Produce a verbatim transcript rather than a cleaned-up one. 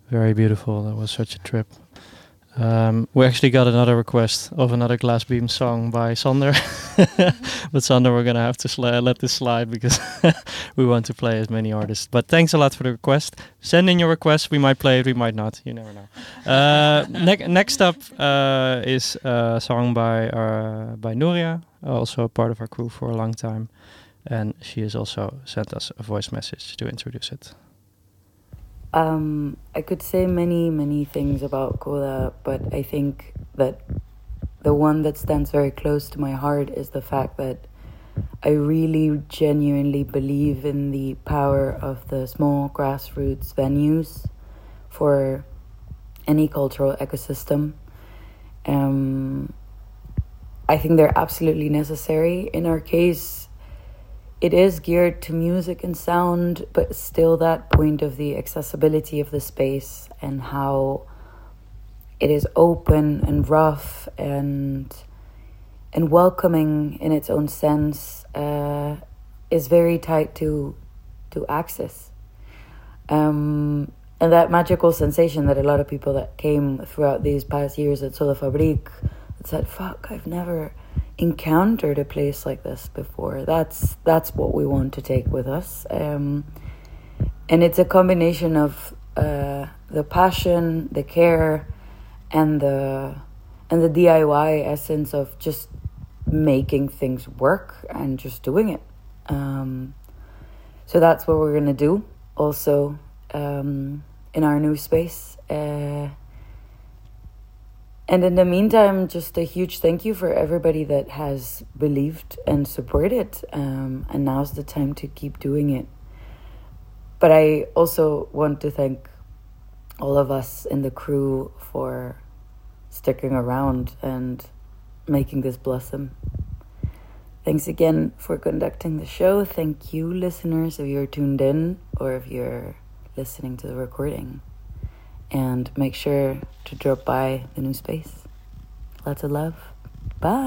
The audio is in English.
Very beautiful. That was such a trip. Um, we actually got another request of another Glassbeam song by Sander. But Sander, we're going to have to sli- let this slide because we want to play as many artists. But thanks a lot for the request. Send in your requests. We might play it, we might not. You never know. Uh, ne- next up uh, is a song by, uh, by Nuria, also part of our crew for a long time. And she has also sent us a voice message to introduce it. Um, I could say many, many things about Koda, but I think that the one that stands very close to my heart is the fact that I really genuinely believe in the power of the small grassroots venues for any cultural ecosystem. Um, I think they're absolutely necessary. In our case, it is geared to music and sound, but still that point of the accessibility of the space and how it is open and rough and and welcoming in its own sense uh, is very tied to to access. Um, and that magical sensation that a lot of people that came throughout these past years at Soda Fabrique said, fuck, I've never encountered a place like this before. That's that's what we want to take with us. Um, and it's a combination of uh, the passion, the care, and the and the D I Y essence of just making things work and just doing it. Um, so that's what we're gonna do. Also, um, in our new space. Uh, and in the meantime, just a huge thank you for everybody that has believed and supported. Um, and now's the time to keep doing it. But I also want to thank all of us in the crew for sticking around and making this blossom. Thanks again for conducting the show. Thank you, listeners, if you're tuned in or if you're listening to the recording. And make sure to drop by the new space. Lots of love. Bye.